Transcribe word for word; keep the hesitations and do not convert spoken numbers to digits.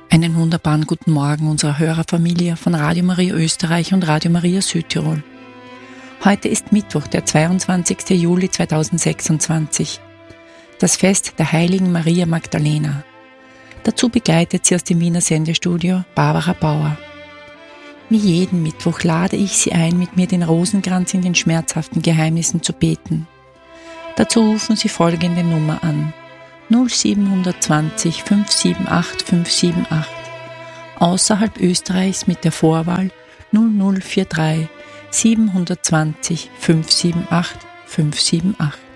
Einen wunderbaren guten Morgen unserer Hörerfamilie von Radio Maria Österreich und Radio Maria Südtirol. Heute ist Mittwoch, der zweiundzwanzigster Juli zweitausendsechsundzwanzig, das Fest der heiligen Maria Magdalena. Dazu begleitet sie aus dem Wiener Sendestudio Barbara Bauer. Wie jeden Mittwoch lade ich Sie ein, mit mir den Rosenkranz in den schmerzhaften Geheimnissen zu beten. Dazu rufen Sie folgende Nummer an: null sieben zwanzig fünf sieben acht fünf sieben acht, außerhalb Österreichs mit der Vorwahl null null vier drei sieben zwanzig fünf sieben acht fünf sieben acht.